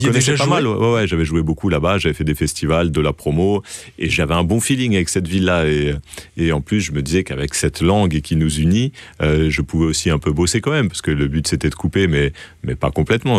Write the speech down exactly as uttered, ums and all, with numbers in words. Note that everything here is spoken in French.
Je connaissais déjà pas joué mal, ouais, ouais, j'avais joué beaucoup là-bas, j'avais fait des festivals, de la promo, et j'avais un bon feeling avec cette ville-là. Et, et en plus, je me disais qu'avec cette langue qui nous unit, euh, je pouvais aussi un peu bosser quand même, parce que le but c'était de couper, mais, mais pas complètement.